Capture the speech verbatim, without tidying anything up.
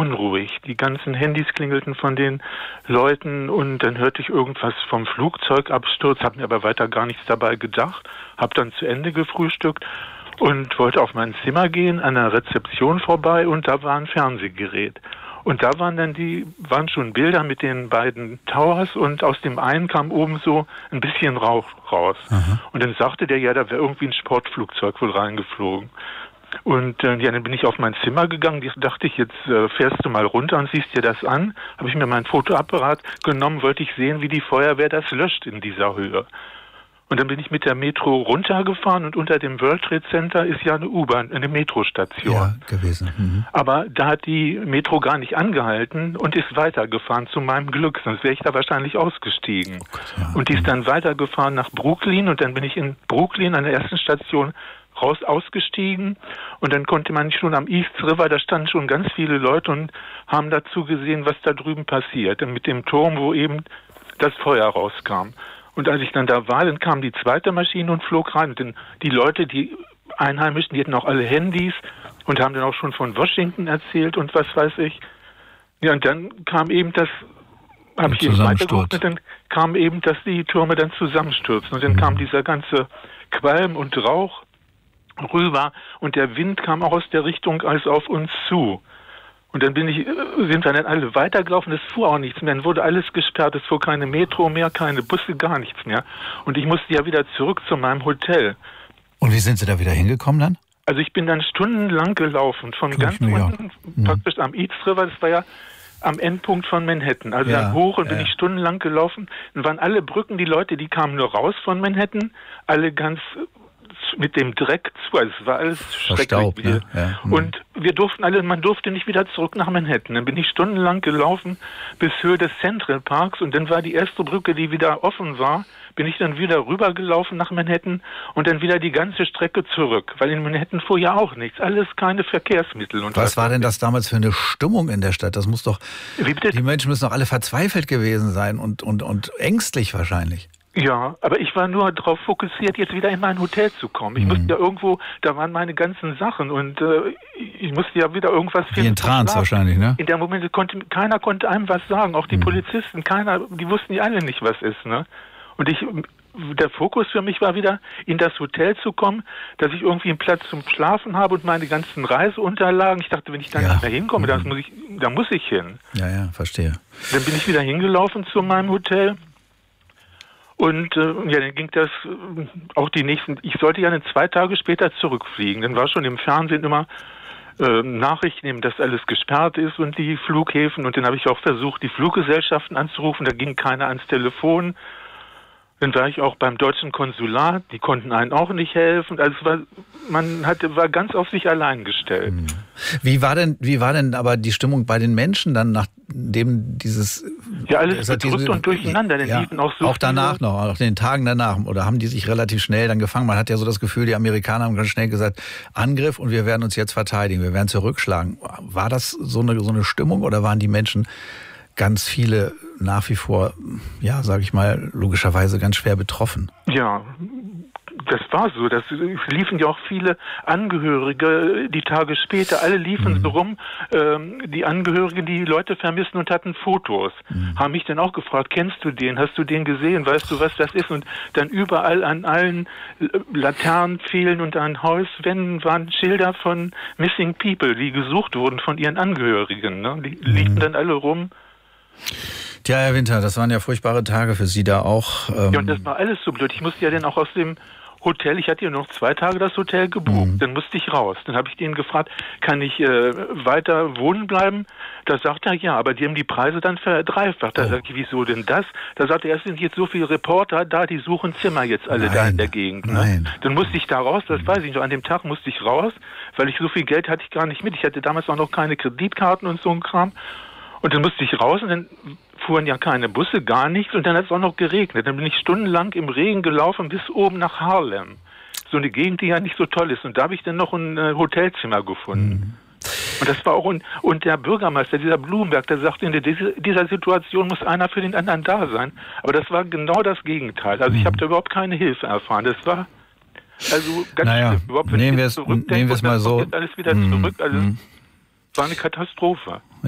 unruhig. Die ganzen Handys klingelten von den Leuten und dann hörte ich irgendwas vom Flugzeugabsturz, habe mir aber weiter gar nichts dabei gedacht, habe dann zu Ende gefrühstückt und wollte auf mein Zimmer gehen, an der Rezeption vorbei und da war ein Fernsehgerät. Und da waren dann die, waren schon Bilder mit den beiden Towers und aus dem einen kam oben so ein bisschen Rauch raus. Aha. Und dann sagte der, ja, da wäre irgendwie ein Sportflugzeug wohl reingeflogen. Und äh, ja, dann bin ich auf mein Zimmer gegangen, jetzt dachte ich, jetzt äh, fährst du mal runter und siehst dir das an. Habe ich mir meinen Fotoapparat genommen, wollte ich sehen, wie die Feuerwehr das löscht in dieser Höhe. Und dann bin ich mit der Metro runtergefahren und unter dem World Trade Center ist ja eine U-Bahn, eine Metrostation. Ja, gewesen. Mhm. Aber da hat die Metro gar nicht angehalten und ist weitergefahren, zu meinem Glück, sonst wäre ich da wahrscheinlich ausgestiegen. Oh Gott, ja. Und die ist dann weitergefahren nach Brooklyn und dann bin ich in Brooklyn an der ersten Station raus ausgestiegen und dann konnte man schon am East River, da standen schon ganz viele Leute und haben dazu gesehen, was da drüben passiert, mit dem Turm, wo eben das Feuer rauskam. Und als ich dann da war, dann kam die zweite Maschine und flog rein. Und dann die Leute, die Einheimischen, die hatten auch alle Handys und haben dann auch schon von Washington erzählt und was weiß ich. Ja, und dann kam eben das, habe ich eben weitergeguckt, und dann kam eben, dass die Türme dann zusammenstürzen. Und dann mhm. kam dieser ganze Qualm und Rauch rüber und der Wind kam auch aus der Richtung als auf uns zu. Und dann bin ich, sind wir dann alle weitergelaufen, es fuhr auch nichts mehr, dann wurde alles gesperrt, es fuhr keine Metro mehr, keine Busse, gar nichts mehr. Und ich musste ja wieder zurück zu meinem Hotel. Und wie sind Sie da wieder hingekommen dann? Also ich bin dann stundenlang gelaufen, von ganz unten, mhm. praktisch am East River, das war ja am Endpunkt von Manhattan. Also ja, dann hoch und ja. bin ich stundenlang gelaufen. Dann waren alle Brücken, die Leute, die kamen nur raus von Manhattan, alle ganz mit dem Dreck zu, also es war alles schrecklich. Ne? Ja. Mhm. Und wir durften alle, man durfte nicht wieder zurück nach Manhattan. Dann bin ich stundenlang gelaufen bis Höhe des Central Parks und dann war die erste Brücke, die wieder offen war, bin ich dann wieder rübergelaufen nach Manhattan und dann wieder die ganze Strecke zurück, weil in Manhattan fuhr ja auch nichts, alles keine Verkehrsmittel. Und was war denn das damals für eine Stimmung in der Stadt? Das muss doch, Wie bitte? Die Menschen müssen doch alle verzweifelt gewesen sein und, und, und ängstlich wahrscheinlich. Ja, aber ich war nur darauf fokussiert, jetzt wieder in mein Hotel zu kommen. Ich mhm. musste ja irgendwo, da waren meine ganzen Sachen und äh, ich musste ja wieder irgendwas finden. Wie in Trance wahrscheinlich, ne? In der Moment konnte keiner konnte einem was sagen, auch die mhm. Polizisten, keiner, die wussten ja alle nicht, was ist, ne? Und ich, der Fokus für mich war wieder, in das Hotel zu kommen, dass ich irgendwie einen Platz zum Schlafen habe und meine ganzen Reiseunterlagen. Ich dachte, wenn ich dann ja. nicht mehr hinkomme, mhm. das muss ich, da muss ich hin. Ja, ja, verstehe. Dann bin ich wieder hingelaufen zu meinem Hotel. Und äh, ja, dann ging das äh, auch die nächsten, ich sollte ja dann zwei Tage später zurückfliegen. Dann war schon im Fernsehen immer äh, Nachrichten, eben, dass alles gesperrt ist und die Flughäfen. Und dann habe ich auch versucht, die Fluggesellschaften anzurufen, da ging keiner ans Telefon. Dann war ich auch beim deutschen Konsulat, die konnten einen auch nicht helfen. Also es war, man hatte, war ganz auf sich allein gestellt. Wie war denn, wie war denn aber die Stimmung bei den Menschen dann, nachdem dieses... Ja, alles bedrückt und durcheinander. Dann ja, liefen auch so auch danach viele, noch, auch in den Tagen danach. Oder haben die sich relativ schnell dann gefangen? Man hat ja so das Gefühl, die Amerikaner haben ganz schnell gesagt, Angriff und wir werden uns jetzt verteidigen, wir werden zurückschlagen. War das so eine, so eine Stimmung oder waren die Menschen... ganz viele nach wie vor, ja, sage ich mal, logischerweise ganz schwer betroffen. Ja, das war so. Das liefen ja auch viele Angehörige die Tage später. Alle liefen mhm. so rum, ähm, die Angehörigen, die Leute vermissen und hatten Fotos. Mhm. Haben mich dann auch gefragt, kennst du den? Hast du den gesehen? Weißt du, was das ist? Und dann überall an allen Laternenpfählen und an Hauswänden waren Schilder von Missing People, die gesucht wurden von ihren Angehörigen. Ne? Die mhm. liefen dann alle rum. Tja, Herr Winter, das waren ja furchtbare Tage für Sie da auch. Ähm ja, und das war alles so blöd. Ich musste ja dann auch aus dem Hotel, ich hatte ja noch zwei Tage das Hotel gebucht, mhm. dann musste ich raus. Dann habe ich den gefragt, kann ich äh, weiter wohnen bleiben? Da sagt er, ja, aber die haben die Preise dann verdreifacht. Da oh. sage ich, wieso denn das? Da sagt er, es sind jetzt so viele Reporter da, die suchen Zimmer jetzt alle nein, da in der Gegend. Ne? Nein. Dann musste ich da raus, das mhm. weiß ich noch, an dem Tag musste ich raus, weil ich so viel Geld hatte ich gar nicht mit. Ich hatte damals auch noch keine Kreditkarten und so ein Kram. Und dann musste ich raus und dann fuhren ja keine Busse, gar nichts. Und dann hat es auch noch geregnet. Dann bin ich stundenlang im Regen gelaufen bis oben nach Harlem. So eine Gegend, die ja nicht so toll ist. Und da habe ich dann noch ein äh, Hotelzimmer gefunden. Mhm. Und das war auch, und, und der Bürgermeister, dieser Bloomberg, der sagte, in dieser, dieser Situation muss einer für den anderen da sein. Aber das war genau das Gegenteil. Also mhm. ich habe da überhaupt keine Hilfe erfahren. Das war also ganz naja, schlimm. Überhaupt, wenn nehmen ich wir es zurückdenke, nehmen wir es mal so. Jetzt alles wieder mhm. zurück. Also mhm. war eine Katastrophe.